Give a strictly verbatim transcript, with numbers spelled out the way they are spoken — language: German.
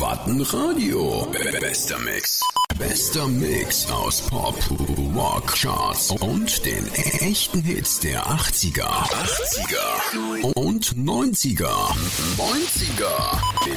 Rattenradio. Bester Mix. Bester Mix aus Pop, Rock, Charts und den echten Hits der achtziger, achtziger und neunziger. neunziger.